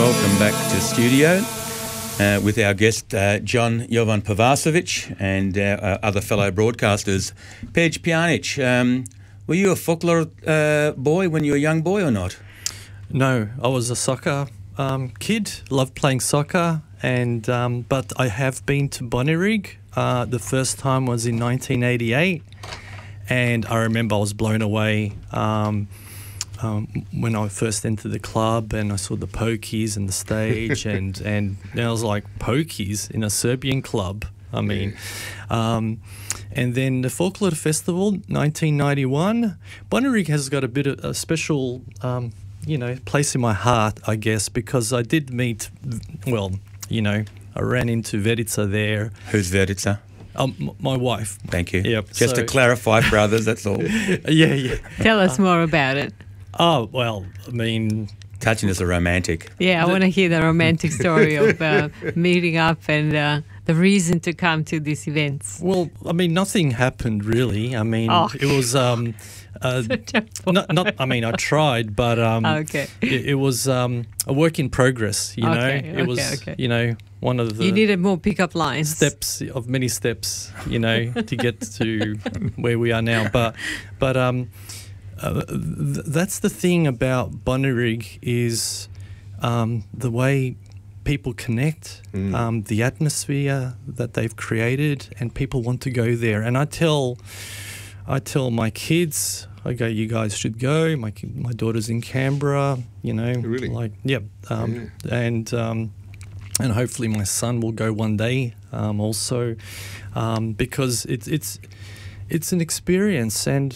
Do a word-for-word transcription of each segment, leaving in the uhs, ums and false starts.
Welcome back to studio uh, with our guest uh, John Jovan Pavasovic and our, our other fellow broadcasters. Pej Pjanic, um, were you a folklore uh, boy when you were a young boy or not? No, I was a soccer um, kid, loved playing soccer, and um, but I have been to Bonnyrigg. Uh, the first time was in nineteen eighty-eight, and I remember I was blown away um, um, when I first entered the club and I saw the pokies and the stage, and, and I was like, pokies in a Serbian club? I mean, um, and then the Folklore Festival, nineteen ninety-one. Bonnyrigg has got a bit of a special, um, you know, place in my heart, I guess, because I did meet, well, you know, I ran into Verica there. Who's Verica? Um, m- my wife. Thank you. Yep. Just so, to clarify, brothers, that's all. yeah, yeah. Tell us uh, more about it. Oh, well, I mean... Touching as a romantic. Yeah, I want to hear the romantic story of uh, meeting up and uh, the reason to come to these events. Well, I mean, nothing happened really. I mean, oh. it was... Um, uh, not, not, I mean, I tried, but um, okay. it, it was um, a work in progress, you okay, know? It okay, was, okay. you know, one of the... You needed more pickup lines. Steps, of many steps, you know, to get to where we are now. But, but um, uh, th- that's the thing about Bonnyrigg is um, the way people connect, mm. um, the atmosphere that they've created, and people want to go there. And I tell... I tell my kids, I go, you guys should go. My my daughter's in Canberra, you know. Really? Like, yep. Yeah, um, yeah. And um, and hopefully my son will go one day um, also, um, because it's it's it's an experience, and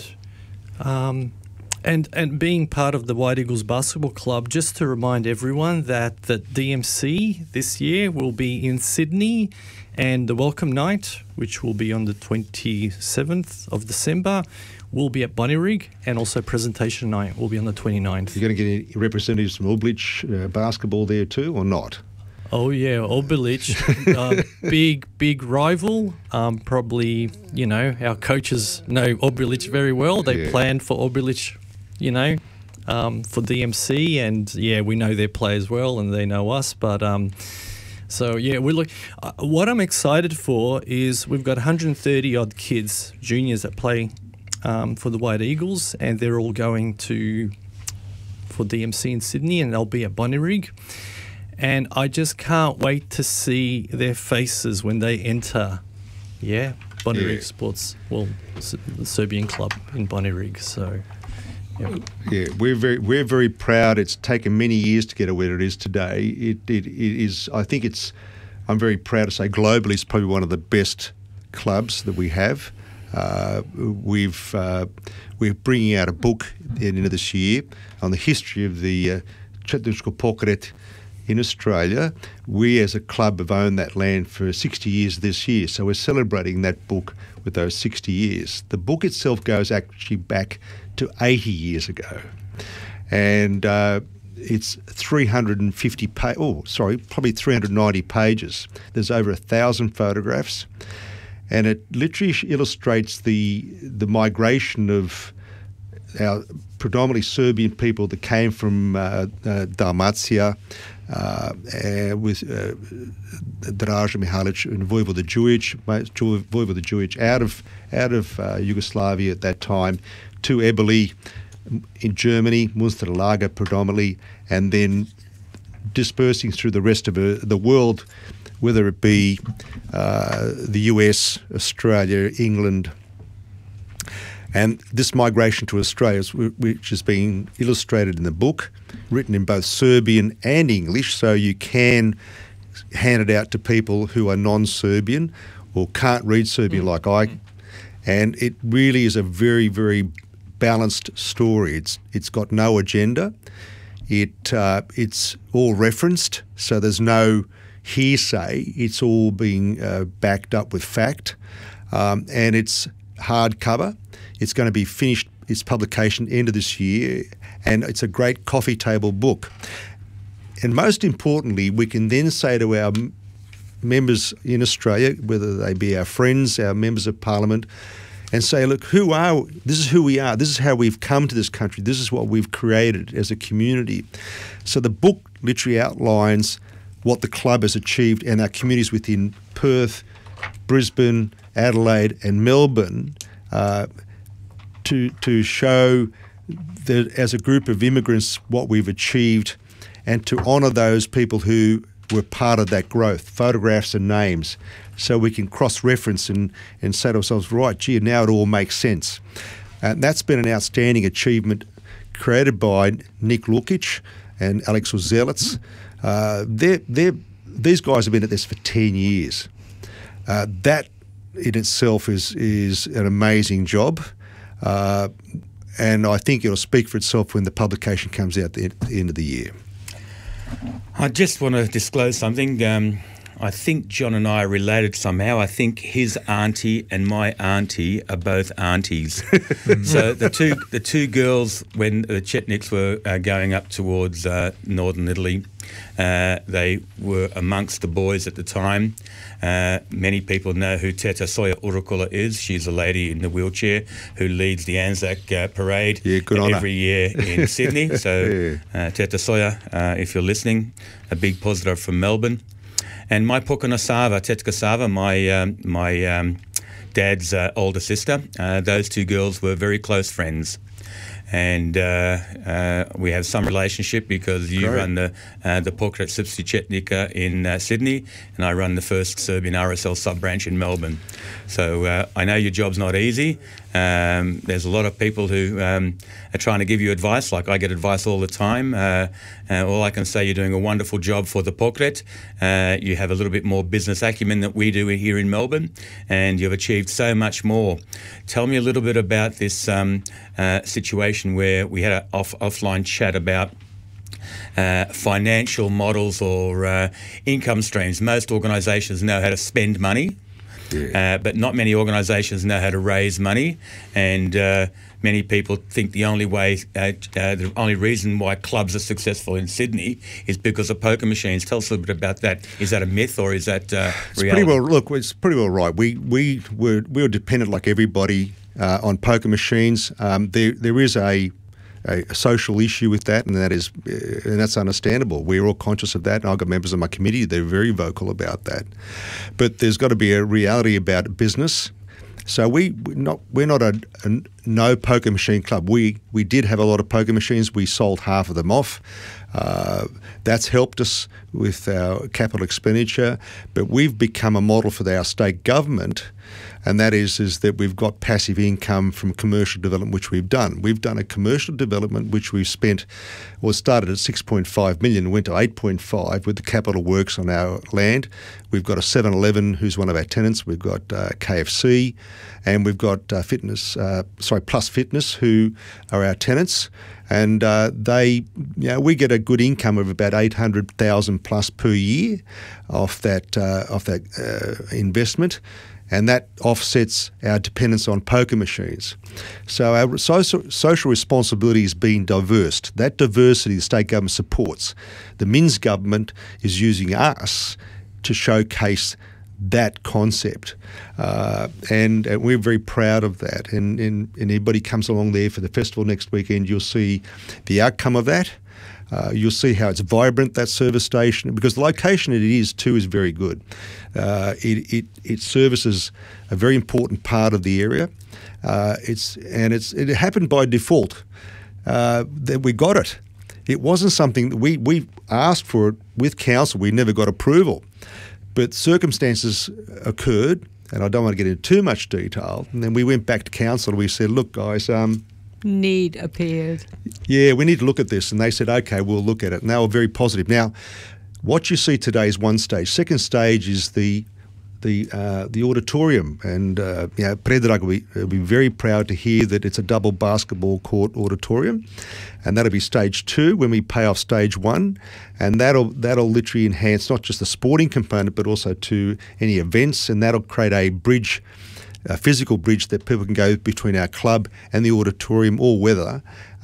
um, and and being part of the White Eagles Basketball Club. Just to remind everyone that the D M C this year will be in Sydney. And the welcome night, which will be on the twenty-seventh of December, will be at Bonnyrigg, and also presentation night will be on the twenty-ninth. You're going to get any representatives from Orblich uh, basketball there too, or not? Oh, yeah, Orblich, uh, big, big rival. Um, probably, you know, our coaches know Orblich very well. They yeah. planned for Orblich, you know, um, for D M C, and, yeah, we know their players well and they know us, but... Um, So, yeah, we look. Uh, what I'm excited for is we've got one hundred thirty odd kids, juniors, that play um, for the White Eagles, and they're all going to for D M C in Sydney, and they'll be at Bonnyrigg. And I just can't wait to see their faces when they enter, yeah, Bonnyrigg yeah. Sports, well, the Serbian club in Bonnyrigg. So. Yep. Yeah, we're very we're very proud. It's taken many years to get to where it is today. It, it it is. I think it's. I'm very proud to say globally, it's probably one of the best clubs that we have. Uh, we've uh, we're bringing out a book at the end of this year on the history of the uh, Chetničko pokret in Australia. We as a club have owned that land for sixty years this year, so we're celebrating that book with those sixty years. The book itself goes actually back to eighty years ago, and uh, it's three hundred fifty pa- oh sorry probably three hundred ninety pages. There's over a thousand photographs, and it literally illustrates the the migration of our predominantly Serbian people that came from uh, uh, Dalmatia uh, uh, with uh, Draža Mihalic and Vojvoda Đujić, Vojvoda Đujić out of out of uh, Yugoslavia at that time, to Eboli in Germany, Münsterlager predominantly, and then dispersing through the rest of uh, the world, whether it be uh, the U S, Australia, England. And this migration to Australia, which is being illustrated in the book, written in both Serbian and English, so you can hand it out to people who are non-Serbian or can't read Serbian mm. like I. And it really is a very, very balanced story. It's it's got no agenda. It uh, it's all referenced, so there's no hearsay. It's all being uh, backed up with fact, um, and it's hardcover. It's going to be finished. Its publication end of this year, and it's a great coffee table book. And most importantly, we can then say to our m- members in Australia, whether they be our friends, our members of Parliament, and say, look, who are this is who we are. This is how we've come to this country. This is what we've created as a community. So the book literally outlines what the club has achieved and our communities within Perth, Brisbane, Adelaide and Melbourne uh, to to show that as a group of immigrants what we've achieved and to honour those people who were part of that growth, photographs and names, so we can cross-reference and, and say to ourselves, right, gee, now it all makes sense. And that's been an outstanding achievement created by Nick Lukic and Alex Ozelitz. Uh, they're, they're, these guys have been at this for ten years. Uh, that in itself is, is an amazing job. Uh, and I think it'll speak for itself when the publication comes out at the end of the year. I just want to disclose something. Um, I think John and I are related somehow. I think his auntie and my auntie are both aunties. So the two the two girls, when the Chetniks were uh, going up towards uh, northern Italy, uh, they were amongst the boys at the time. Uh, many people know who Teta Soya Urukula is. She's a lady in the wheelchair who leads the Anzac uh, parade yeah, good on every year in Sydney. So uh, Teta Soya, uh, if you're listening, a big positive from Melbourne. And my Pukana Sava, Tetka Sava, my um, my um, dad's uh, older sister, uh, those two girls were very close friends. And uh, uh, we have some relationship because you Great. run the uh, the Pokret Srpski Chetnika in uh, Sydney, and I run the first Serbian R S L sub-branch in Melbourne. So uh, I know your job's not easy. Um, there's a lot of people who um, are trying to give you advice, like I get advice all the time. Uh, uh, all I can say, you're doing a wonderful job for the Pokret. Uh, you have a little bit more business acumen than we do here in Melbourne, and you've achieved so much more. Tell me a little bit about this um, uh, situation where we had an off offline chat about Uh, financial models or uh, income streams. Most organisations know how to spend money, yeah. uh, but not many organisations know how to raise money. And uh, many people think the only way, uh, uh, the only reason why clubs are successful in Sydney is because of poker machines. Tell us a little bit about that. Is that a myth or is that uh, it's reality? Pretty well, look, it's pretty well right. We we were we were dependent, like everybody, uh, on poker machines. Um, there there is a A social issue with that, and that is, uh, and that's understandable. We're all conscious of that, and I've got members of my committee; they're very vocal about that. But there's got to be a reality about business. So we we're not we're not a, a no poker machine club. We we did have a lot of poker machines. We sold half of them off. Uh, that's helped us with our capital expenditure. But we've become a model for our state government. And that is, is that we've got passive income from commercial development, which we've done. We've done a commercial development which we've spent, well, started at six point five million, went to eight point five with the capital works on our land. We've got a seven eleven who's one of our tenants. We've got uh, K F C, and we've got uh, Fitness, uh, sorry, Plus Fitness, who are our tenants. And uh, they, you know, we get a good income of about eight hundred thousand plus per year off that uh, off that uh, investment. And that offsets our dependence on poker machines. So our social, social responsibility is being diverse. That diversity the state government supports. The Minns government is using us to showcase that concept. Uh, and, and we're very proud of that. And, and, and anybody comes along there for the festival next weekend, you'll see the outcome of that. Uh, you'll see how it's vibrant, that service station, because the location it is too is very good. Uh, it, it it services a very important part of the area. Uh, it's and it's it happened by default uh, that we got it. It wasn't something that we we asked for it with council. We never got approval, but circumstances occurred, and I don't want to get into too much detail. And then we went back to council and we said, "Look, guys." Um, Need appeared. Yeah, we need to look at this. And they said, okay, we'll look at it. And they were very positive. Now, what you see today is one stage. Second stage is the the uh, the auditorium. And, uh, you know, Predrag will be, will be very proud to hear that it's a double basketball court auditorium. And that'll be stage two when we pay off stage one. And that'll that'll literally enhance not just the sporting component, but also to any events. And that'll create a bridge, a physical bridge that people can go between our club and the auditorium all weather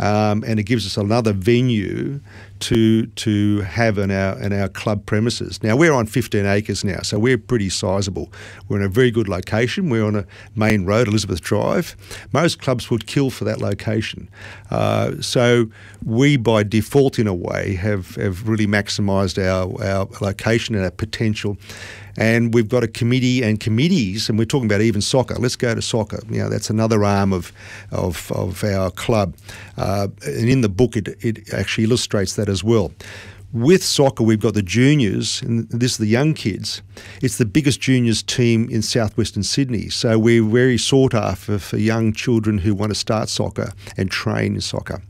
um, and it gives us another venue to to have in our in our club premises. Now we're on fifteen acres now, so we're pretty sizable. We're in a very good location. We're on a main road, Elizabeth Drive. Most clubs would kill for that location. Uh, so we, by default, in a way, have have really maximised our our location and our potential. And we've got a committee and committees, and we're talking about even soccer. Let's go to soccer. You know, that's another arm of of, of our club. Uh, and in the book, it, it actually illustrates that as well. With soccer, we've got the juniors, and this is the young kids. It's the biggest juniors team in southwestern Sydney. So we're very sought after for young children who want to start soccer and train in soccer.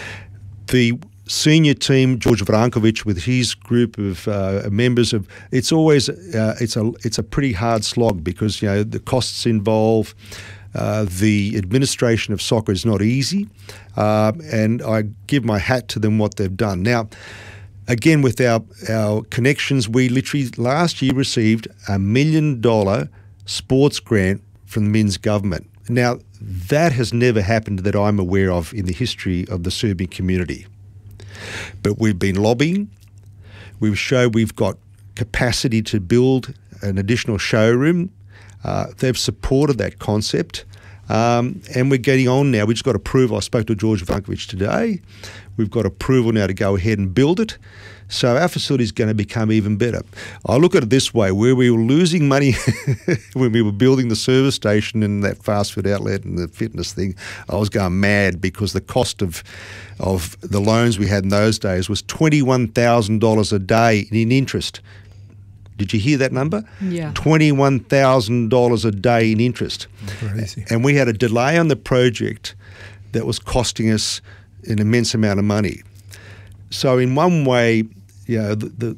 The senior team, George Vrankovic, with his group of uh, members, of it's always uh, it's a it's a pretty hard slog because you know the costs involved. Uh, the administration of soccer is not easy, uh, and I give my hat to them what they've done. Now, again, with our our connections, we literally last year received a million dollar sports grant from the Minns government. Now, that has never happened that I'm aware of in the history of the Serbian community. But we've been lobbying. We've showed we've got capacity to build an additional showroom. Uh, they've supported that concept. Um, and we're getting on now. We just got approval. I spoke to George Vrankovic today. We've got approval now to go ahead and build it. So our facility is going to become even better. I look at it this way, where we were losing money when we were building the service station and that fast food outlet and the fitness thing, I was going mad because the cost of of the loans we had in those days was twenty-one thousand dollars a day in interest. Did you hear that number? Yeah. twenty-one thousand dollars a day in interest. Crazy. And we had a delay on the project that was costing us an immense amount of money. So in one way, you know, the, the,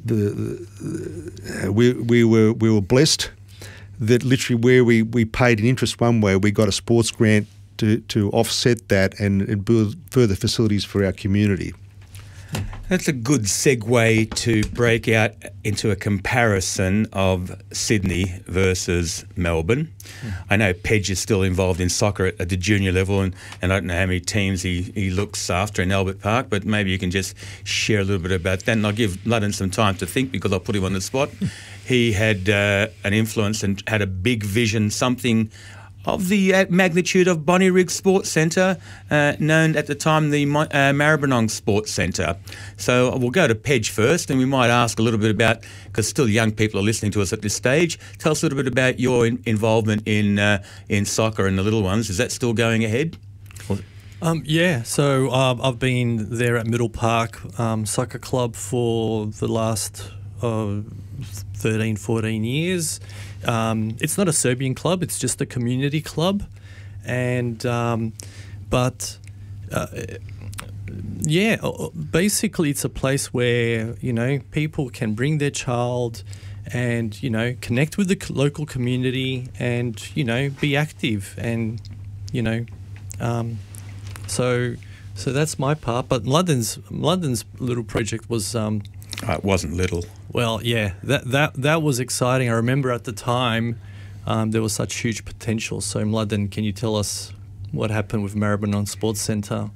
the, the, we, we were we were blessed that literally where we, we paid in interest one way, we got a sports grant to, to offset that and, and build further facilities for our community. That's a good segue to break out into a comparison of Sydney versus Melbourne. Mm. I know Pedge is still involved in soccer at, at the junior level, and, and I don't know how many teams he, he looks after in Albert Park, but maybe you can just share a little bit about that. And I'll give Ludden some time to think because I'll put him on the spot. He had uh, an influence and had a big vision, something of the uh, magnitude of Bonnyrigg Sports Centre, uh, known at the time the uh, Maribyrnong Sports Centre. So we'll go to Pedge first, and we might ask a little bit about, because still young people are listening to us at this stage, tell us a little bit about your in- involvement in uh, in soccer and the little ones. Is that still going ahead? Um, yeah, so uh, I've been there at Middle Park um, Soccer Club for the last uh, thirteen, fourteen years. Um, it's not a Serbian club, it's just a community club. And, um, but, uh, yeah, basically it's a place where, you know, people can bring their child and, you know, connect with the local community and, you know, be active and, you know, um, so so that's my part. But London's London's little project was... Um, Uh, it wasn't little. Well, yeah, that that that was exciting. I remember at the time um, there was such huge potential. So, Mladen, can you tell us what happened with Maribyrnong Sports Centre?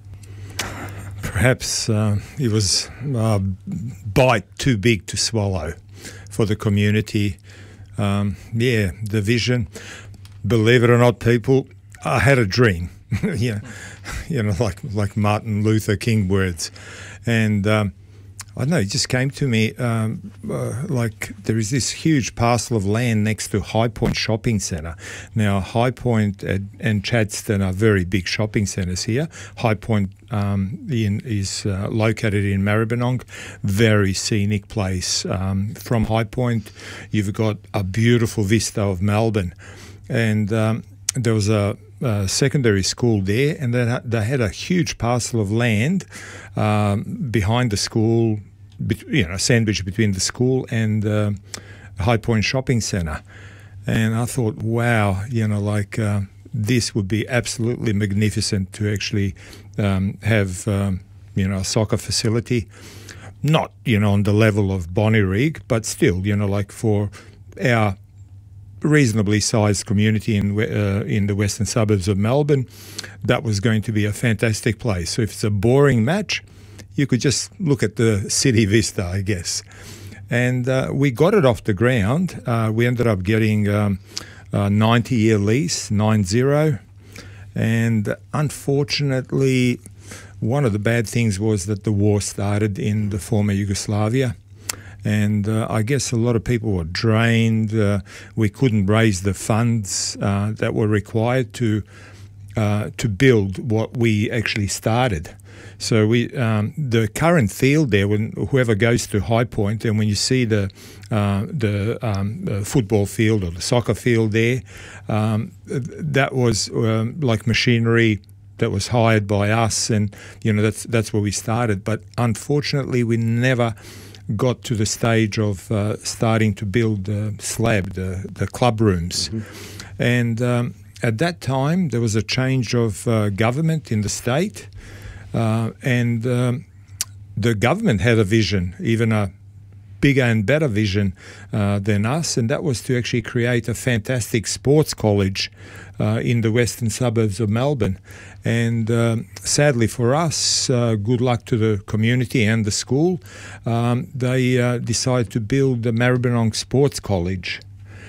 Perhaps uh, it was a bite too big to swallow for the community. Um, yeah, the vision. Believe it or not, people, I had a dream. yeah, you know, like like Martin Luther King words, and. Um, I don't know, it just came to me um, uh, like there is this huge parcel of land next to High Point Shopping Centre. Now, High Point and, and Chadstone are very big shopping centres here. High Point um, in, is uh, located in Maribyrnong, very scenic place. Um, from High Point, you've got a beautiful vista of Melbourne. And um, there was a Uh, secondary school there, and then they had a huge parcel of land um, behind the school, bet- you know, sandwiched between the school and uh, High Point Shopping Centre. And I thought, wow, you know, like uh, this would be absolutely magnificent to actually um, have, um, you know, a soccer facility. Not, you know, on the level of Bonnyrigg, but still, you know, like for our reasonably sized community in uh, in the western suburbs of Melbourne, that was going to be a fantastic place. So if it's a boring match, you could just look at the city vista, I guess. And uh, we got it off the ground. Uh, we ended up getting um, a ninety-year lease, nine zero. And unfortunately, one of the bad things was that the war started in the former Yugoslavia. And uh, I guess a lot of people were drained. Uh, we couldn't raise the funds uh, that were required to uh, to build what we actually started. So we um, the current field there, when whoever goes to High Point, and when you see the uh, the, um, the football field or the soccer field there, um, that was um, like machinery that was hired by us, and you know that's that's where we started. But unfortunately, we never got to the stage of uh, starting to build the slab, the, the club rooms. Mm-hmm. And um, at that time, there was a change of uh, government in the state, uh, and um, the government had a vision, even a bigger and better vision uh, than us, and that was to actually create a fantastic sports college uh, in the western suburbs of Melbourne. And um, sadly for us, uh, good luck to the community and the school, um, they uh, decided to build the Maribyrnong Sports College.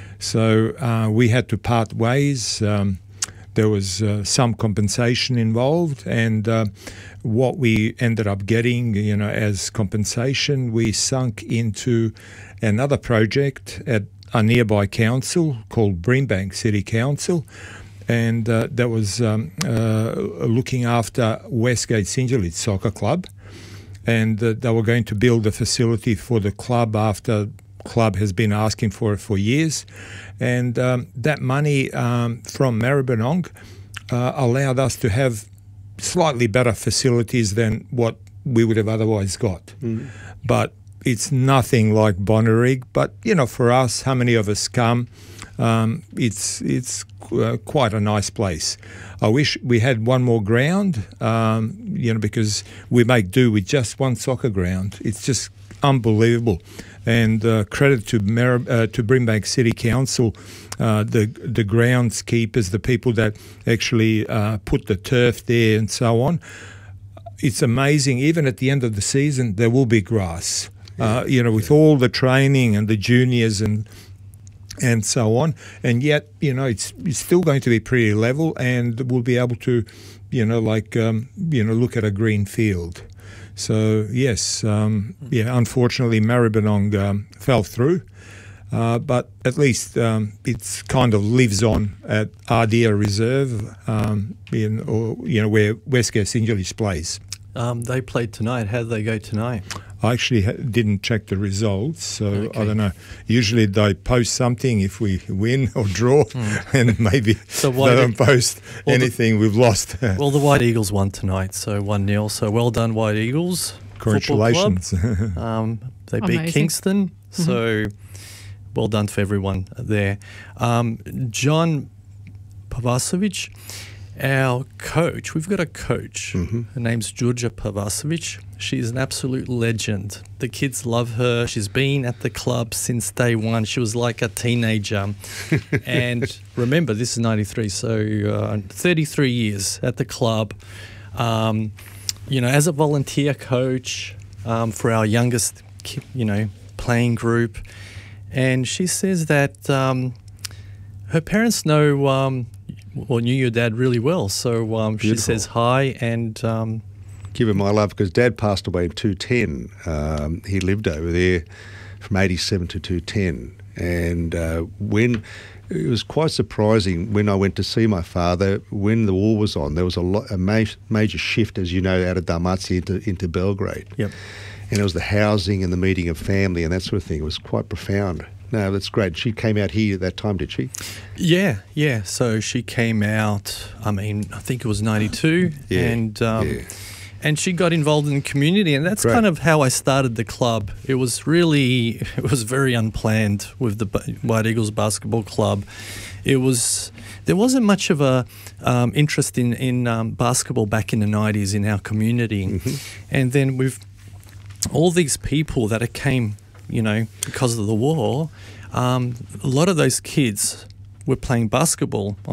So uh, we had to part ways. Um, there was uh, some compensation involved, and uh, what we ended up getting, you know, as compensation, we sunk into another project at a nearby council called Brimbank City Council, and uh, that was um, uh, looking after Westgate Sinjalid Soccer Club, and uh, they were going to build a facility for the club after club has been asking for it for years, and um, that money um, from Maribyrnong uh, allowed us to have slightly better facilities than what we would have otherwise got. Mm. But it's nothing like Bonnyrigg. But you know, for us, how many of us come? Um, it's it's uh, quite a nice place. I wish we had one more ground, um, you know, because we make do with just one soccer ground. It's just unbelievable. And uh, credit to Mar- uh, to Brimbank City Council, uh, the the groundskeepers, the people that actually uh, put the turf there and so on. It's amazing. Even at the end of the season, there will be grass. Uh, you know, with all the training and the juniors and and so on, and yet you know it's, it's still going to be pretty level, and we'll be able to, you know, like um, you know, look at a green field. So yes, um, yeah. Unfortunately, Maribyrnong um, fell through, uh, but at least um, it kind of lives on at Ardea Reserve, um, in or you know where Westgate Sinjalid plays. Um, they played tonight. How did they go tonight? I actually ha- didn't check the results, so okay. I don't know. Usually they post something if we win or draw, mm. and maybe so they don't post well, anything. The, we've lost. Well, the White Eagles won tonight, so one nil. So well done, White Eagles. Congratulations. um, they Amazing. beat Kingston, mm-hmm. so well done for everyone there. Um, John Pavasovic, our coach, we've got a coach. Mm-hmm. Her name's Georgia Pavasovic. She's an absolute legend. The kids love her. She's been at the club since day one. She was like a teenager. And remember, this is ninety-three, so uh, thirty-three years at the club. Um, you know, as a volunteer coach um, for our youngest, you know, playing group. And she says that um, her parents know... Um, Well, knew your dad really well, so um, she says hi and... Um, give him my love, because Dad passed away in two ten. Um, he lived over there from eighty-seven to two ten. And uh, when... It was quite surprising when I went to see my father, when the war was on, there was a, lot, a ma- major shift, as you know, out of Dalmatia into, into Belgrade. Yep. And it was the housing and the meeting of family and that sort of thing. It was quite profound. No, that's great. She came out here at that time, did she? Yeah, yeah. So she came out, I mean, I think it was ninety-two. Yeah, and um, yeah. and she got involved in the community, and that's Great. kind of how I started the club. It was really, it was very unplanned with the White Eagles Basketball Club. It was, there wasn't much of a um, interest in, in um, basketball back in the nineties in our community. Mm-hmm. And then with all these people that came, you know, because of the war, um, a lot of those kids were playing basketball